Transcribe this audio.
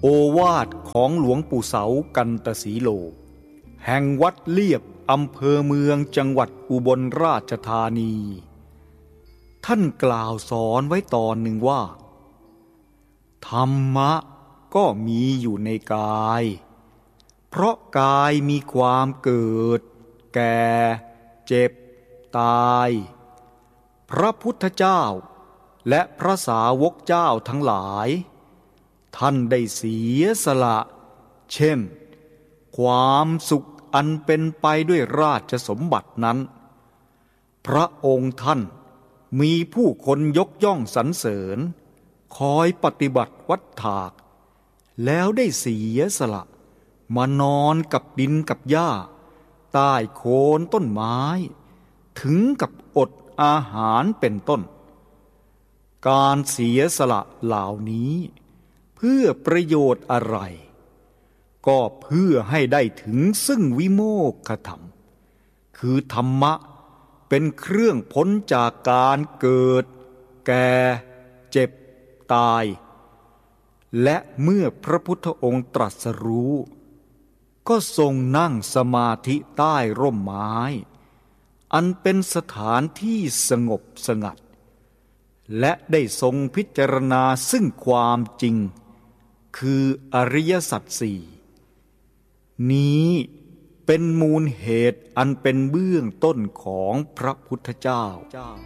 โอวาทของหลวงปู่เสากันตสีโลแห่งวัดเลียบอำเภอเมืองจังหวัดอุบลราชธานีท่านกล่าวสอนไว้ตอนหนึ่งว่าธรรมะก็มีอยู่ในกายเพราะกายมีความเกิดแก่เจ็บตายพระพุทธเจ้าและพระสาวกเจ้าทั้งหลายท่านได้เสียสละเช่นความสุขอันเป็นไปด้วยราชสมบัตินั้นพระองค์ท่านมีผู้คนยกย่องสรรเสริญคอยปฏิบัติวัฏถากแล้วได้เสียสละมานอนกับดินกับหญ้าใต้โคนต้นไม้ถึงกับอดอาหารเป็นต้นการเสียสละเหล่านี้เพื่อประโยชน์อะไรก็เพื่อให้ได้ถึงซึ่งวิโมกขธรรมคือธรรมะเป็นเครื่องพ้นจากการเกิดแก่เจ็บตายและเมื่อพระพุทธองค์ตรัสรู้ก็ทรงนั่งสมาธิใต้ร่มไม้อันเป็นสถานที่สงบสงัดและได้ทรงพิจารณาซึ่งความจริงคืออริยสัจสี่นี้เป็นมูลเหตุอันเป็นเบื้องต้นของพระพุทธเจ้า